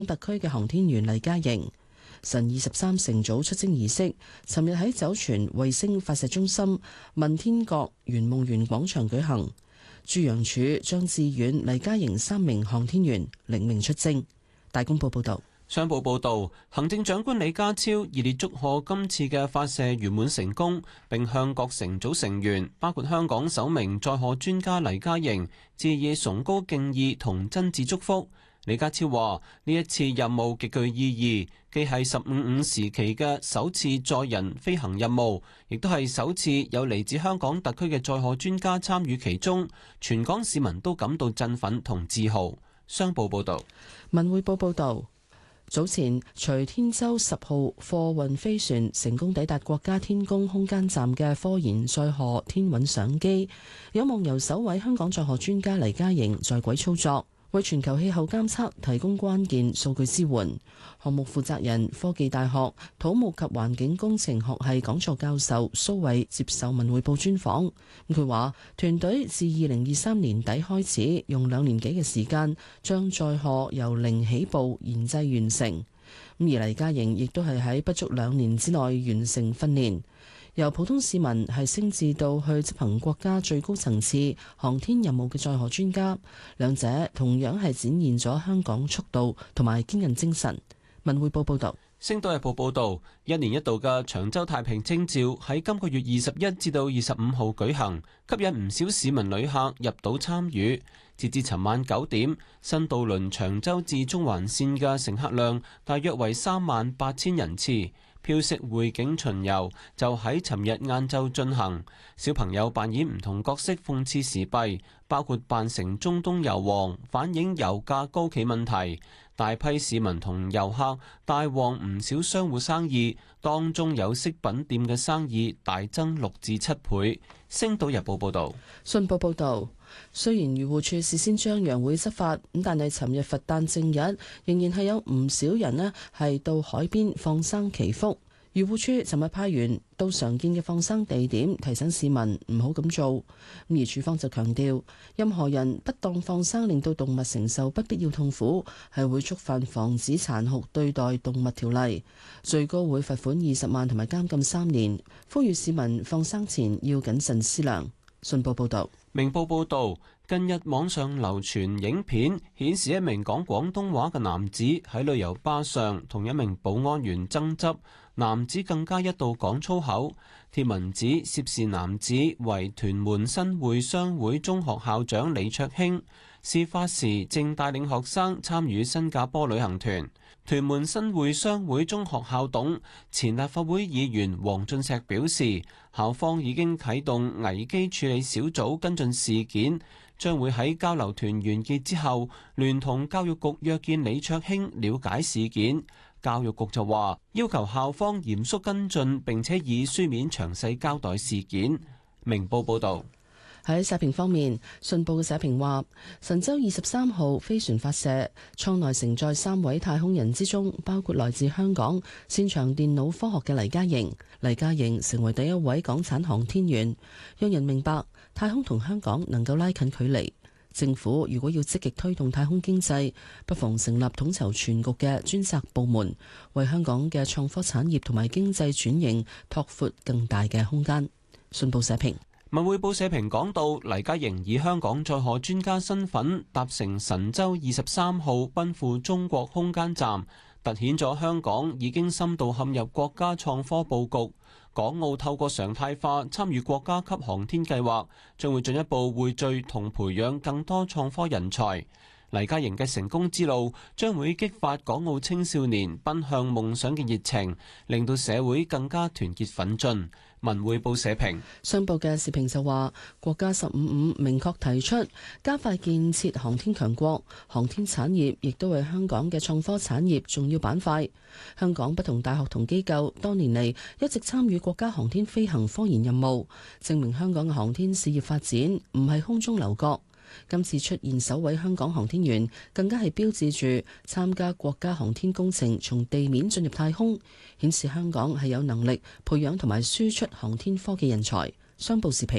特區嘅航天員黎嘉瑩。神23乘組出征儀式尋日喺酒泉衛星發射中心問天閣圓夢園廣場舉行。駐洋署將致遠黎嘉瑩3名航天員領命出征。大公報報道。 商報報導，行政長官李家超熱烈祝賀今次嘅發射圓滿成功，並向各乘組成員，包括香港首名載荷專家黎嘉瑩，致以崇高敬意同真摯祝福。李家超話：呢一次任務極具意義，既係15/5時期嘅首次載人飛行任務，亦都係首次有嚟自香港特區嘅載荷專家參與其中，全港市民都感到振奮同自豪。商報報導。 文匯報報導。早前，隨天舟10號貨運飛船成功抵達國家天宮空間站嘅科研載荷天韻相機，有望由首位香港載荷專家黎嘉瑩在軌操作，為全球氣候監測提供關鍵數據支援。項目負責人科技大學土木及環境工程學系講座教授蘇偉接受文匯報專訪。佢話團隊自2023年底開始，用2年幾嘅時間將載荷由零起步研製完成。而黎嘉瑩亦都係喺不足2年之內完成訓練，由普通市民係升至到去執行國家最高層次航天任務嘅載荷專家，兩者同樣係展現咗香港速度同埋堅韌精神。文匯報報道。 星島日報報道，1年1度嘅長洲太平清醮喺今個月21至到25號舉行，吸引唔少市民旅客入島參與。截至尋晚9點，新渡輪長洲至中環線嘅乘客量大約為38000人次。飄色匯景巡遊就喺尋日晏晝進行，小朋友扮演唔同角色諷刺時弊，包括扮成中東油王，反映油價高企問題。大批市民同遊客帶旺唔少商戶生意，當中有飾品店嘅生意大增6至7倍。星島日報報道。 信報報導，雖然漁護署事先張揚會執法，但係尋日佛誕正日，仍然係有唔少人呢係到海邊放生祈福。漁護署尋日派員到常見嘅放生地點，提醒市民唔好咁做。而署方就強調，任何人不當放生令到動物承受不必要痛苦，係會觸犯防止殘酷對待動物條例，最高會罰款20萬同埋監禁3年。呼籲市民放生前要謹慎思量。信報報導。 明報報導，近日網上流傳影片，顯示一名講廣東話嘅男子喺旅遊巴上同一名保安員爭執，男子更加一度講粗口。貼文指涉事男子為屯門新會商會中學校長李卓興，事發時正帶領學生參與新加坡旅行團。屯門新會商會中學校董、前立法會議員黃俊碩表示，校方已經啟動危機處理小組跟進事件，將會喺交流團完結之後，聯同教育局約見李卓興了解事件。教育局就話要求校方嚴肅跟進，並且以書面詳細交代事件。明報報道。 喺社評方面，信報嘅社評話，神舟23號飛船發射，艙內承載3位太空人之中，包括來自香港擅長電腦科學嘅黎嘉瑩。黎嘉瑩成為第一位港產航天員，讓人明白太空同香港能夠拉近距離。政府如果要積極推動太空經濟，不妨成立統籌全局嘅專責部門，為香港嘅創科產業同埋經濟轉型拓闊更大嘅空間。信報社評。 文匯報社評講到，黎嘉瑩以香港載荷專家身份搭乘神舟23號奔赴中國空間站，凸顯咗香港已經深度陷入國家創科佈局。港澳透過常態化參與國家級航天計劃，將會進一步匯聚同培養更多創科人才。黎嘉瑩嘅成功之路將會激發港澳青少年奔向夢想嘅熱情，令到社會更加團結奮進。文匯報社評。 商報嘅時評就話，國家15/5明確提出加快建設航天強國，航天產業亦都係香港嘅創科產業重要板塊。香港不同大學同機構多年嚟一直參與國家航天飛行科研任務，證明香港嘅航天事業發展唔係空中樓閣。今次出現首位香港航天員，更加係標誌住參加國家航天工程從地面進入太空，顯示香港係有能力培養同埋輸出航天科技人才。商報時評。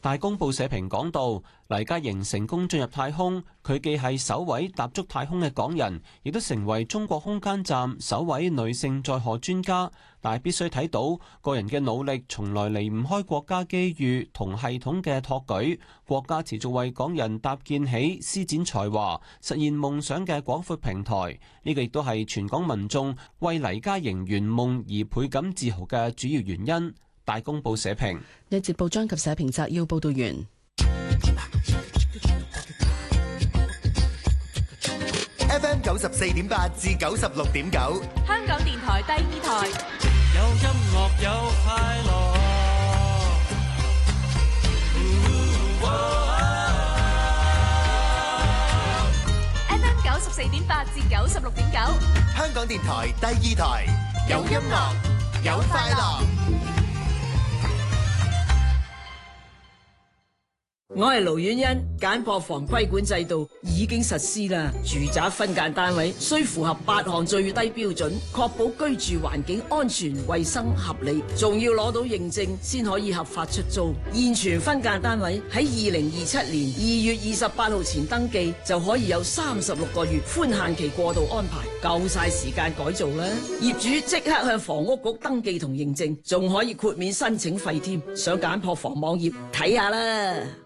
大公報社評講到，黎嘉瑩成功進入太空，佢既係首位踏足太空嘅港人，亦都成為中國空間站首位女性載荷專家。但係必須睇到個人嘅努力從來離唔開國家機遇同系統嘅托舉，國家持續為港人搭建起施展才華、實現夢想嘅廣闊平台。呢個亦都係全港民眾為黎嘉瑩圓夢而倍感自豪嘅主要原因。大公報社評。 呢節報章及社評摘要報道完。 FM 94.8至96.9， 香港電台第二台。 有音樂有快樂。 FM 94.8至96.9， 香港電台第二台。有音樂有快樂。 我係盧婉欣，簡破房規管制度已經實施啦。住宅分間單位需符合8項最低標準，確保居住環境安全、衛生、合理，仲要攞到認證先可以合法出租。現存分間單位喺2027年2月28號前登記，就可以有36個月寬限期過渡安排，夠晒時間改造啦。業主即刻向房屋局登記同認證，仲可以豁免申請費添。上簡破房網頁睇下啦。